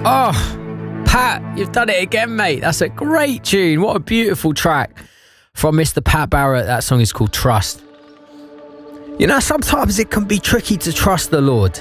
Oh, Pat, you've done it again, mate. That's a great tune. What a beautiful track from Mr. Pat Barrett. That song is called Trust. You know, sometimes it can be tricky to trust the Lord.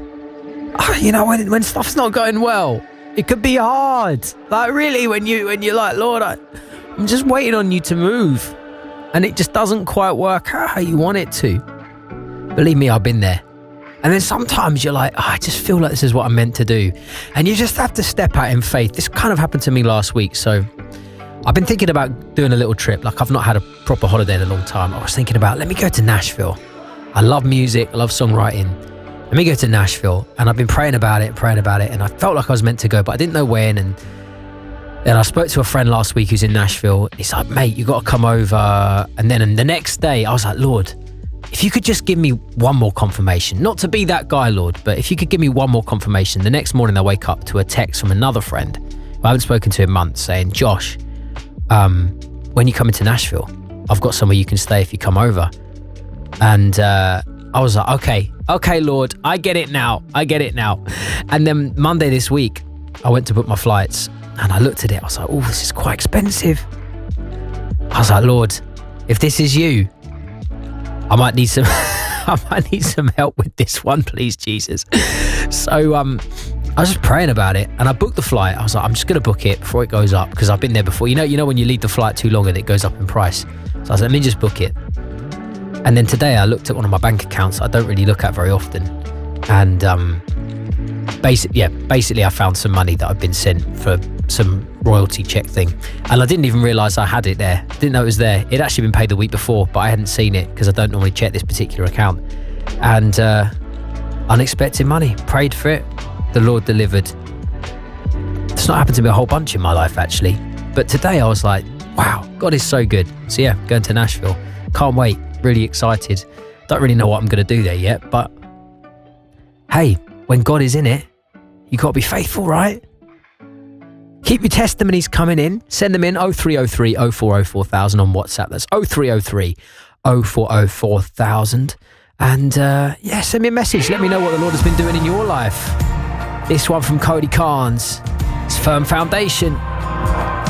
You know, when stuff's not going well, it could be hard. Like, really, when you're like, Lord, I'm just waiting on you to move, and it just doesn't quite work out how you want it to. Believe me, I've been there. And then sometimes you're like, I just feel like this is what I'm meant to do. And you just have to step out in faith. This kind of happened to me last week. So I've been thinking about doing a little trip. Like, I've not had a proper holiday in a long time. I was thinking about, let me go to Nashville. I love music. I love songwriting. Let me go to Nashville. And I've been praying about it. And I felt like I was meant to go, but I didn't know when. And then I spoke to a friend last week who's in Nashville. He's like, mate, you got to come over. And then the next day I was like, Lord, if you could just give me one more confirmation, not to be that guy, Lord, but if you could give me one more confirmation. The next morning I wake up to a text from another friend who I haven't spoken to in months saying, Josh, when you come into Nashville, I've got somewhere you can stay if you come over. And I was like, okay, Lord, I get it now. And then Monday this week, I went to book my flights and I looked at it. I was like, oh, this is quite expensive. I was like, Lord, if this is you, I might need some help with this one, please, Jesus. So I was just praying about it and I booked the flight. I was like, I'm just going to book it before it goes up, because I've been there before. You know when you leave the flight too long and it goes up in price. So I was like, let me just book it. And then today I looked at one of my bank accounts I don't really look at very often. And basically I found some money that I've been sent for some royalty check thing, and I didn't even realise I had it there. Didn't know it was there. It'd actually been paid the week before, but I hadn't seen it because I don't normally check this particular account. And unexpected money, prayed for it, the Lord delivered. It's not happened to me a whole bunch in my life actually, but today I was like, wow, God is so good. So yeah, going to Nashville, can't wait, really excited. Don't really know what I'm going to do there yet, but hey, when God is in it, you got to be faithful, right? Keep your testimonies coming in. Send them in 0303 0404 4000 on WhatsApp. That's 0303 0404 4000. And send me a message. Let me know what the Lord has been doing in your life. This one from Cody Carnes. It's Firm Foundation.